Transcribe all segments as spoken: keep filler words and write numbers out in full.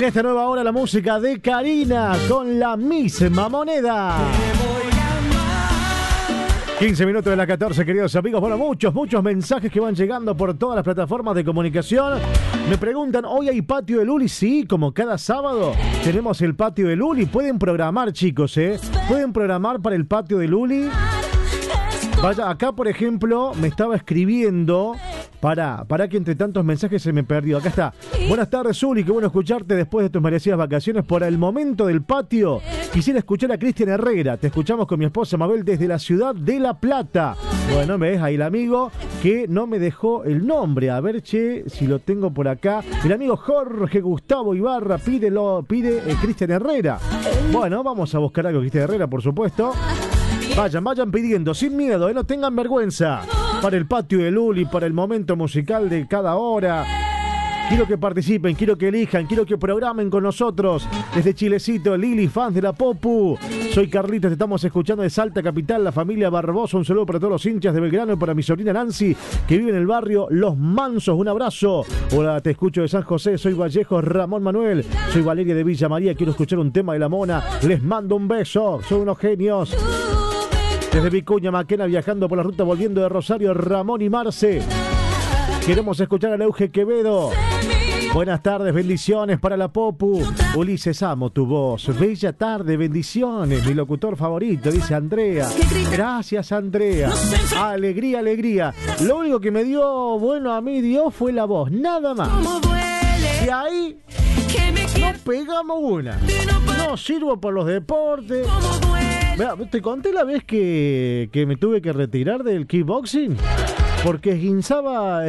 En esta nueva hora la música de Karina con la misma moneda. quince minutos de las catorce, queridos amigos. Bueno, muchos, muchos mensajes que van llegando por todas las plataformas de comunicación. Me preguntan, ¿hoy hay patio de Luli? Sí, como cada sábado tenemos el patio de Luli. Pueden programar, chicos, ¿eh? Pueden programar para el patio de Luli. Vaya, acá, por ejemplo, me estaba escribiendo... Para, para que entre tantos mensajes se me perdió. Acá está. Buenas tardes, Zuli. Qué bueno escucharte después de tus merecidas vacaciones. Por el momento del patio, quisiera escuchar a Cristian Herrera. Te escuchamos con mi esposa Mabel desde la ciudad de La Plata. Bueno, me ves ahí el amigo que no me dejó el nombre. A ver, che, si lo tengo por acá. El amigo Jorge Gustavo Ibarra pídelo, pide eh, Cristian Herrera. Bueno, vamos a buscar algo Cristian Herrera, por supuesto. Vayan, vayan pidiendo, sin miedo, eh, no tengan vergüenza. Para el patio de Luli, para el momento musical de cada hora. Quiero que participen, quiero que elijan, quiero que programen con nosotros. Desde Chilecito, Lili, fans de la Popu. Soy Carlitos, te estamos escuchando de Salta Capital, la familia Barbosa. Un saludo para todos los hinchas de Belgrano y para mi sobrina Nancy, que vive en el barrio Los Mansos. Un abrazo. Hola, te escucho de San José, soy Vallejo Ramón Manuel. Soy Valeria de Villa María, quiero escuchar un tema de La Mona. Les mando un beso, son unos genios. Desde Vicuña, Maquena, viajando por la ruta, volviendo de Rosario, Ramón y Marce. Queremos escuchar a Euge Quevedo. Buenas tardes, bendiciones para la Popu. Ulises, amo tu voz. Bella tarde, bendiciones. Mi locutor favorito, dice Andrea. Gracias, Andrea. Alegría, alegría. Lo único que me dio, bueno, a mí dio fue la voz, nada más. Y ahí no pegamos una. No sirvo por los deportes. Mira, te conté la vez que, que me tuve que retirar del kickboxing porque esguinzaba.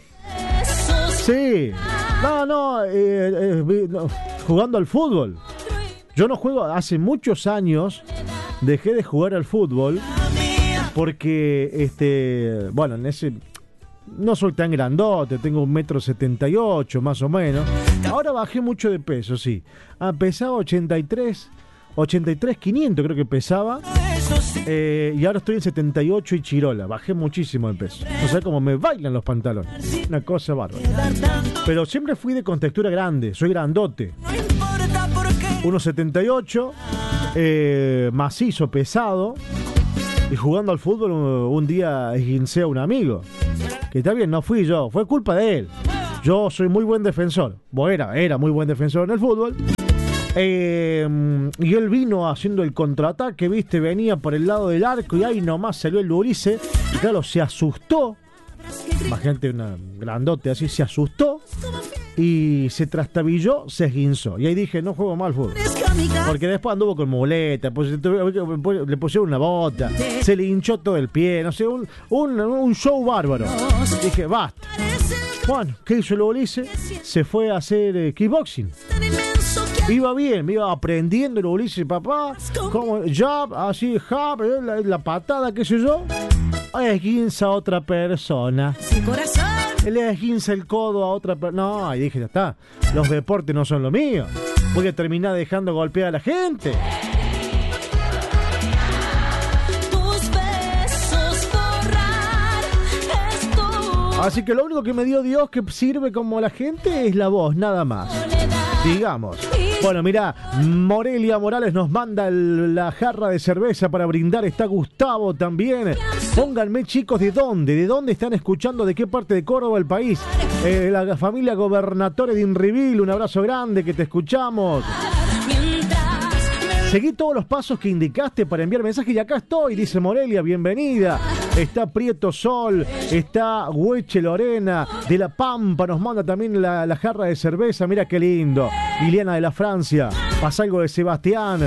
Sí. No, no, eh, eh, no, jugando al fútbol. Yo no juego, hace muchos años dejé de jugar al fútbol porque, este, bueno, en ese... No soy tan grandote, tengo un metro setenta y ocho más o menos. Ahora bajé mucho de peso, sí. Ah, pesaba ochenta y tres, ochenta y tres quinientos creo que pesaba. Eh, y ahora estoy en setenta y ocho y chirola. Bajé muchísimo de peso. No sé cómo me bailan los pantalones. Una cosa bárbara. Pero siempre fui de contextura grande. Soy grandote. uno setenta y ocho, eh, macizo, pesado. Y jugando al fútbol un día esguincé a un amigo. Que está bien, no fui yo, fue culpa de él. Yo soy muy buen defensor. Bueno, era, era muy buen defensor en el fútbol. Eh, y él vino haciendo el contraataque, viste, venía por el lado del arco y ahí nomás salió el Lurice. Y claro, se asustó. Imagínate, una grandote así, se asustó y se trastabilló, se esguinzó. Y ahí dije, no juego más al fútbol. Porque después anduvo con muleta, pues, le pusieron una bota, se le hinchó todo el pie, no sé, un, un, un show bárbaro. Dije, basta. Bueno, ¿qué hizo el Ulises? Se fue a hacer eh, kickboxing. Iba bien, me iba aprendiendo el Ulises, papá, como jab, así, jab, la, la patada, qué sé yo. Esguinza a otra persona. Le esguinza el codo a otra persona. No, y dije, ya está, los deportes no son lo mío. Voy a terminar dejando golpear a la gente. Así que lo único que me dio Dios que sirve como la gente es la voz, nada más. Digamos. Bueno, mirá, Morelia Morales nos manda el, la jarra de cerveza para brindar. Está Gustavo también. Pónganme, chicos, ¿de dónde? ¿De dónde están escuchando? ¿De qué parte de Córdoba el país? Eh, la familia Gobernatore de Inrivil, un abrazo grande, que te escuchamos. Seguí todos los pasos que indicaste para enviar mensajes y acá estoy, dice Morelia, bienvenida. Está Prieto Sol, está Hueche Lorena, de La Pampa, nos manda también la, la jarra de cerveza, mira qué lindo. Liliana de la Francia, pasa algo de Sebastián.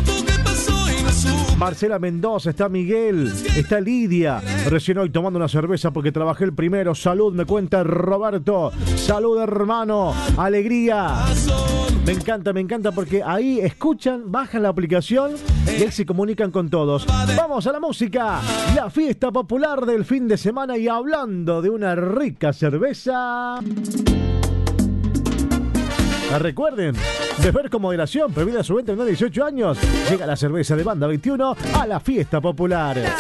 Marcela Mendoza, está Miguel, está Lidia, recién hoy tomando una cerveza porque trabajé el primero. Salud, me cuenta Roberto. Salud, hermano, alegría. Me encanta, me encanta porque ahí escuchan, bajan la aplicación y ahí se comunican con todos. Vamos a la música, la fiesta popular del fin de semana y hablando de una rica cerveza. Recuerden, beber con moderación, prohibida su venta en dieciocho años. Llega la cerveza de Banda veintiuno a la fiesta popular.